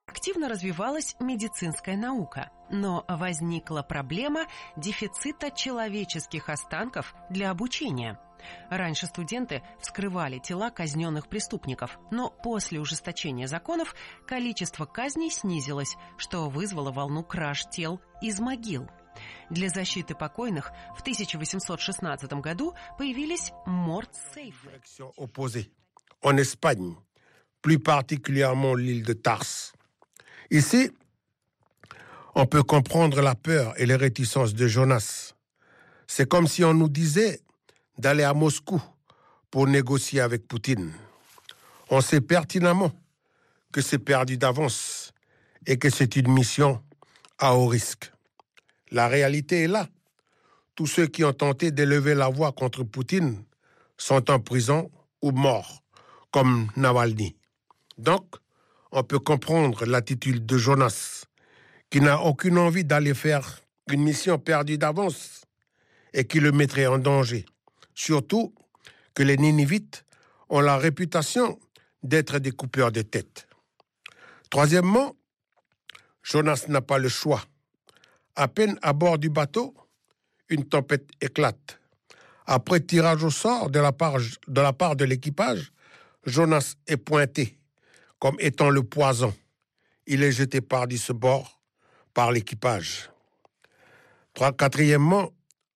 Активно развивалась медицинская наука, но возникла проблема дефицита человеческих останков для обучения. Раньше студенты вскрывали тела казненных преступников, но после ужесточения законов количество казней снизилось, что вызвало волну краж тел из могил. Для защиты покойных в 1816 году появились мордсейфы. En Espagne, plus particulièrement l'île de Tarse. Ici, on peut comprendre la peur et les réticences de Jonas. C'est comme si on nous disait d'aller à Moscou pour négocier avec Poutine. On sait pertinemment que c'est perdu d'avance et que c'est une mission à haut risque. La réalité est là. Tous ceux qui ont tenté d'élever la voix contre Poutine sont en prison ou morts, comme Navalny. Donc, on peut comprendre l'attitude de Jonas, qui n'a aucune envie d'aller faire une mission perdue d'avance et qui le mettrait en danger. Surtout que les Ninivites ont la réputation d'être des coupeurs de tête. Troisièmement, Jonas n'a pas le choix. À peine à bord du bateau, une tempête éclate. Après tirage au sort de la part de l'équipage, Jonas est pointé comme étant le poison. Il est jeté par-dessus ce bord par l'équipage. Quatrièmement,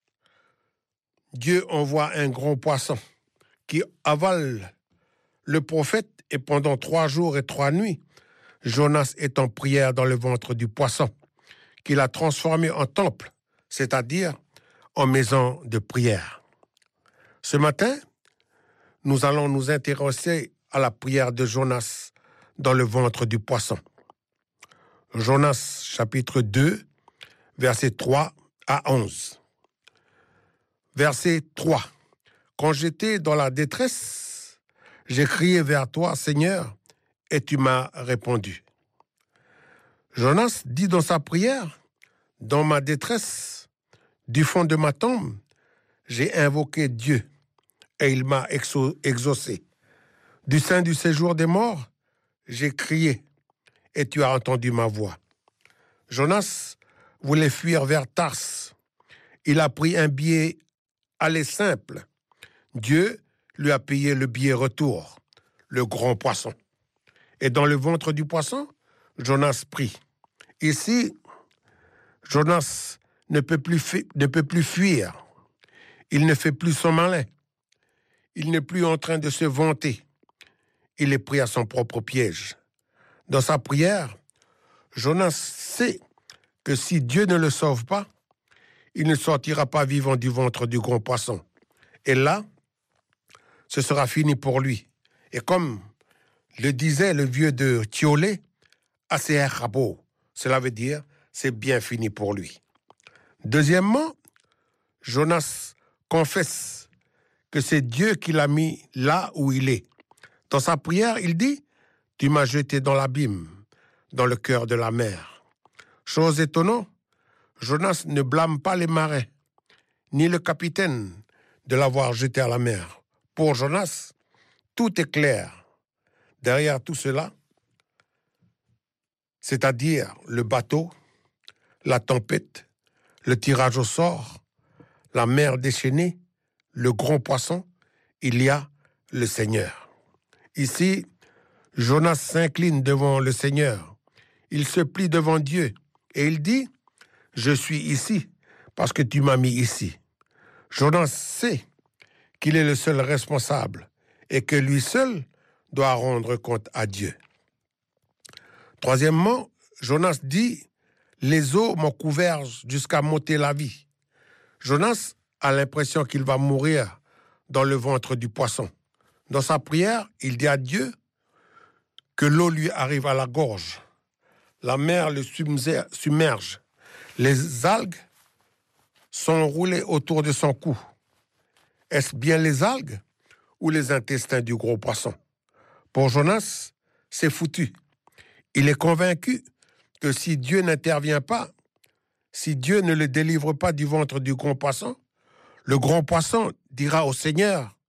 Dieu envoie un grand poisson qui avale le prophète et pendant 3 jours et 3 nuits, Jonas est en prière dans le ventre du poisson qu'il a transformé en temple, c'est-à-dire en maison de prière. Ce matin, nous allons nous intéresser à la prière de Jonas dans le ventre du poisson. Jonas, chapitre 2, versets 3 à 11. Verset 3. Quand j'étais dans la détresse, j'ai crié vers toi, Seigneur, et tu m'as répondu. Jonas dit dans sa prière, dans ma détresse, du fond de ma tombe, j'ai invoqué Dieu et il m'a exaucé. Du sein du séjour des morts, j'ai crié et tu as entendu ma voix. Jonas voulait fuir vers Tarse. Il a pris un billet aller simple. Dieu lui a payé le billet retour, le grand poisson. Et dans le ventre du poisson, Jonas prie. Ici, Jonas ne peut plus fuir. Il ne fait plus son malin. Il n'est plus en train de se vanter. Il est pris à son propre piège. Dans sa prière, Jonas sait que si Dieu ne le sauve pas, il ne sortira pas vivant du ventre du grand poisson. Et là, ce sera fini pour lui. Et comme le disait le vieux de Thiolé, Aser Rabo, cela veut dire c'est bien fini pour lui. Deuxièmement, Jonas confesse que c'est Dieu qui l'a mis là où il est. Dans sa prière, il dit « Tu m'as jeté dans l'abîme, dans le cœur de la mer. » Chose étonnante, Jonas ne blâme pas les marins, ni le capitaine de l'avoir jeté à la mer. Pour Jonas, tout est clair. Derrière tout cela, c'est-à-dire le bateau, la tempête, le tirage au sort, la mer déchaînée, le grand poisson, il y a le Seigneur. Ici, Jonas s'incline devant le Seigneur. Il se plie devant Dieu et il dit « Je suis ici parce que tu m'as mis ici. » Jonas sait qu'il est le seul responsable et que lui seul doit rendre compte à Dieu. Troisièmement, Jonas dit « Les eaux m'ont couvert jusqu'à m'ôter la vie. » Jonas a l'impression qu'il va mourir dans le ventre du poisson. Dans sa prière, il dit à Dieu que l'eau lui arrive à la gorge. La mer le submerge. Les algues sont roulées autour de son cou. Est-ce bien les algues ou les intestins du gros poisson? Pour Jonas, c'est foutu. Il est convaincu que si Dieu n'intervient pas, si Dieu ne le délivre pas du ventre du grand poisson, le grand poisson dira au Seigneur